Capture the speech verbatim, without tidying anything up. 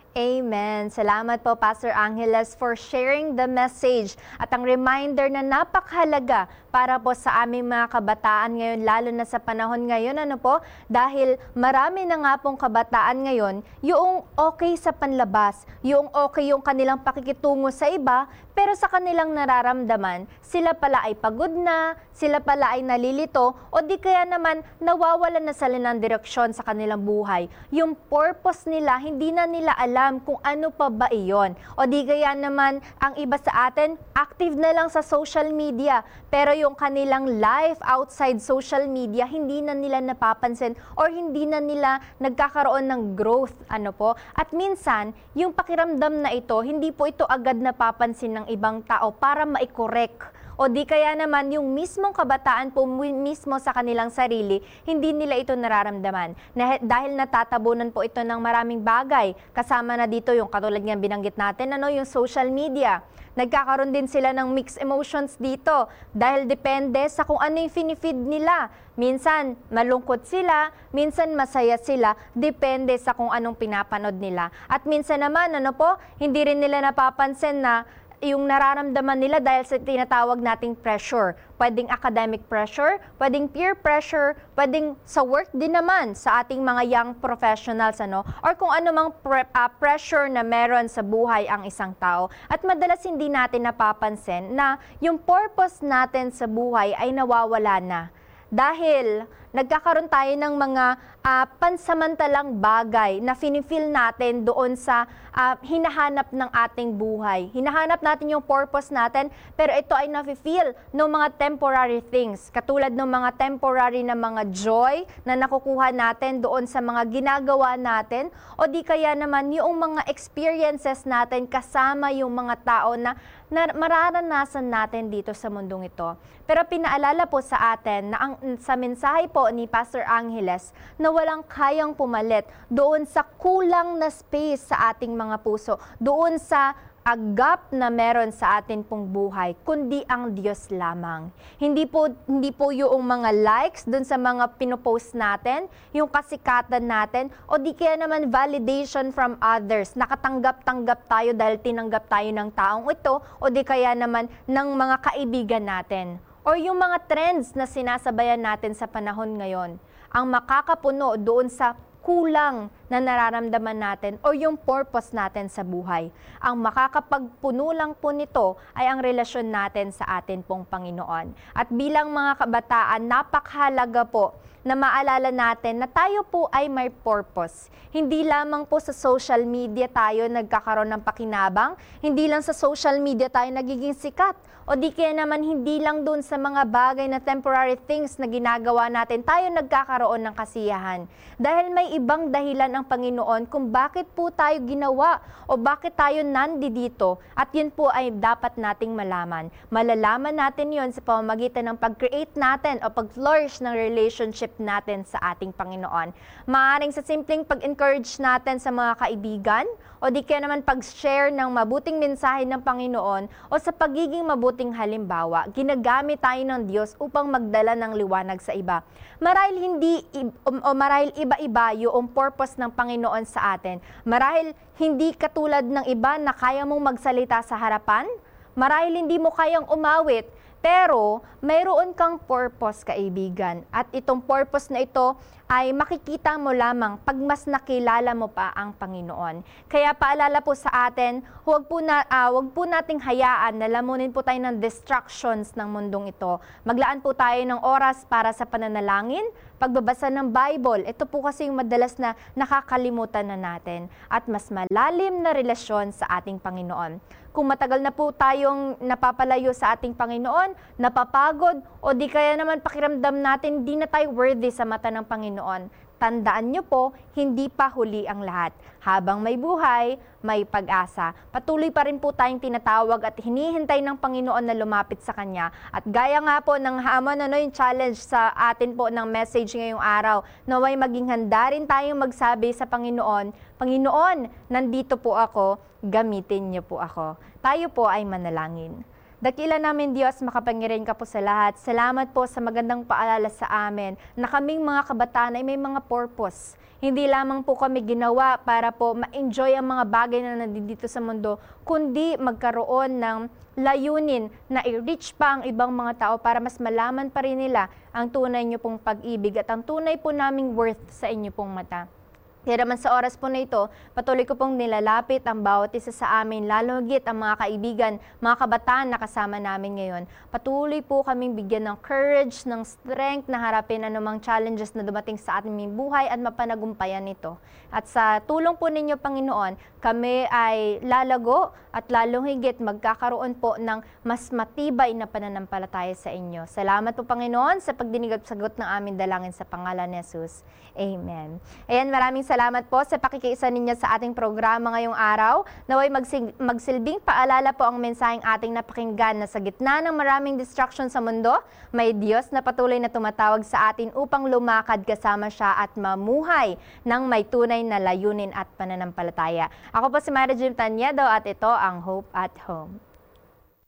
Amen. Salamat po, Pastor Angeles, for sharing the message at ang reminder na napakahalaga para po sa aming mga kabataan ngayon, lalo na sa panahon ngayon, ano po, dahil marami na nga pong kabataan ngayon, yung okay sa panlabas, yung okay yung kanilang pakikitungo sa iba, pero sa kanilang nararamdaman, sila pala ay pagod na, sila pala ay nalilito, o di kaya naman nawawalan na sila ng direksyon sa kanilang buhay. Yung purpose nila, hindi na nila alam kung ano pa ba iyon. O di kaya naman, ang iba sa atin, active na lang sa social media, pero yung kanilang life outside social media, hindi na nila napapansin or hindi na nila nagkakaroon ng growth. Ano po? At minsan, yung pakiramdam na ito, hindi po ito agad napapansin ng ibang tao para maikorek. O di kaya naman yung mismong kabataan po mismo sa kanilang sarili, hindi nila ito nararamdaman. Na, dahil natatabunan po ito ng maraming bagay. Kasama na dito yung katulad nga binanggit natin, ano, yung social media. Nagkakaroon din sila ng mixed emotions dito dahil depende sa kung ano yung finifeed nila. Minsan malungkot sila, minsan masaya sila, depende sa kung anong pinapanood nila. At minsan naman, ano po, hindi rin nila napapansin na yung nararamdaman nila dahil sa tinatawag nating pressure. Pwedeng academic pressure, pwedeng peer pressure, pwedeng sa work din naman sa ating mga young professionals, ano, or kung ano mang pre- uh, pressure na meron sa buhay ang isang tao. At madalas hindi natin napapansin na yung purpose natin sa buhay ay nawawala na. Dahil nagkakaroon tayo ng mga uh, pansamantalang bagay na finifeel natin doon sa uh, hinahanap ng ating buhay. Hinahanap natin yung purpose natin, pero ito ay nafe-feel ng mga temporary things. Katulad ng mga temporary na mga joy na nakukuha natin doon sa mga ginagawa natin, o di kaya naman yung mga experiences natin kasama yung mga tao na, na mararanasan natin dito sa mundong ito. Pero pinaalala po sa atin na ang, sa mensahe po ni Pastor Angeles na walang kayang pumalit doon sa kulang na space sa ating mga puso, doon sa agap na meron sa atin pong buhay, kundi ang Diyos lamang. Hindi po, hindi po yung mga likes dun sa mga pinopost natin, yung kasikatan natin, o di kaya naman validation from others. Nakatanggap-tanggap tayo dahil tinanggap tayo ng taong ito, o di kaya naman ng mga kaibigan natin. O yung mga trends na sinasabayan natin sa panahon ngayon, ang makakapuno doon sa kulang na nararamdaman natin o yung purpose natin sa buhay. Ang makakapagpuno lang po nito ay ang relasyon natin sa atin pong Panginoon. At bilang mga kabataan, napakahalaga po na maalala natin na tayo po ay may purpose. Hindi lamang po sa social media tayo nagkakaroon ng pakinabang, hindi lang sa social media tayo nagiging sikat, o di kaya naman hindi lang dun sa mga bagay na temporary things na ginagawa natin tayo nagkakaroon ng kasiyahan. Dahil may ibang dahilan ang Panginoon kung bakit po tayo ginawa o bakit tayo nandito, at yun po ay dapat nating malaman. Malalaman natin yun sa pamamagitan ng pag-create natin o pag-flourish ng relationship natin sa ating Panginoon. Maaaring sa simpleng pag-encourage natin sa mga kaibigan, o di kaya naman pag-share ng mabuting mensahe ng Panginoon, o sa pagiging mabuting halimbawa, ginagamit tayo ng Diyos upang magdala ng liwanag sa iba. Marahil hindi o marahil iba-iba yung purpose ng Panginoon sa atin. Marahil hindi katulad ng iba na kaya mong magsalita sa harapan. Marahil hindi mo kayang umawit, pero mayroon kang purpose, kaibigan. At itong purpose na ito ay makikita mo lamang pag mas nakilala mo pa ang Panginoon. Kaya paalala po sa atin, huwag po, na, uh, huwag po nating hayaan na lamunin po tayo ng distractions ng mundong ito. Maglaan po tayo ng oras para sa pananalangin, pagbabasa ng Bible. Ito po kasi yung madalas na nakakalimutan na natin. At mas malalim na relasyon sa ating Panginoon. Kung matagal na po tayong napapalayo sa ating Panginoon, napapagod, o di kaya naman pakiramdam natin di na tayo worthy sa mata ng Panginoon, tandaan nyo po, hindi pa huli ang lahat. Habang may buhay, may pag-asa. Patuloy pa rin po tayong tinatawag at hinihintay ng Panginoon na lumapit sa Kanya. At gaya nga po ng hamon, ano yung challenge sa atin po ng message ngayong araw, naway maging handa rin tayong magsabi sa Panginoon, Panginoon, nandito po ako, gamitin niyo po ako. Tayo po ay manalangin. Dakila namin Diyos, makapangyarihan ka po sa lahat. Salamat po sa magandang paalala sa amin na kaming mga kabataan ay may mga purpose. hindi lamang po kami ginawa para po ma-enjoy ang mga bagay na nandito sa mundo, kundi magkaroon ng layunin na i-reach pa ang ibang mga tao para mas malaman pa rin nila ang tunay niyo pong pag-ibig at ang tunay po naming worth sa inyo pong mata. Kaya naman sa oras po na ito, patuloy ko pong nilalapit ang bawat isa sa amin, lalo higit ang mga kaibigan, mga kabataan na kasama namin ngayon. Patuloy po kaming bigyan ng courage, ng strength na harapin anumang challenges na dumating sa ating buhay at mapanagumpayan ito. At sa tulong po ninyo, Panginoon, kami ay lalago at lalong higit magkakaroon po ng mas matibay na pananampalataya sa inyo. Salamat po, Panginoon, sa pagdinig at sagot ng aming dalangin sa pangalan ni Jesus. Amen. Ayan, maraming salamat po sa pakikiisa ninyo sa ating programa ngayong araw. Naway magsig- magsilbing paalala po ang mensaheng ating napakinggan na sa gitna ng maraming distraction sa mundo, may Diyos na patuloy na tumatawag sa atin upang lumakad kasama siya at mamuhay ng may tunay na layunin at pananampalataya. Ako po si Mary Jim Tanyedo at ito ang Hope at Home.